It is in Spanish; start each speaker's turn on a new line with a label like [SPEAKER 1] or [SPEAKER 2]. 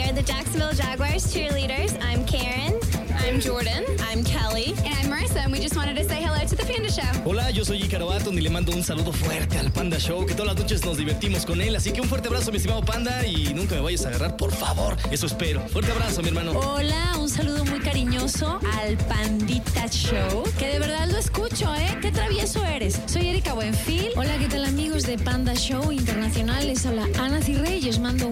[SPEAKER 1] We're the Jacksonville Jaguars cheerleaders. I'm Karen.
[SPEAKER 2] I'm Jordan.
[SPEAKER 1] I'm Kelly.
[SPEAKER 2] And I'm Marissa, and we just wanted to say hello to the Panda Show.
[SPEAKER 3] Hola, yo soy Ícaro Aton y le mando un saludo fuerte al Panda Show, que todas las noches nos divertimos con él. Así que un fuerte abrazo, mi estimado Panda, y nunca me vayas a agarrar, por favor. Eso espero. Fuerte abrazo, mi hermano.
[SPEAKER 4] Hola, un saludo muy cariñoso al Pandita Show, que de verdad lo escucho, ¿eh? Qué travieso eres. Soy Erika Buenfil.
[SPEAKER 5] Hola, ¿qué tal amigos de Panda Show Internacional? Les habla Ana Cirrey y os mando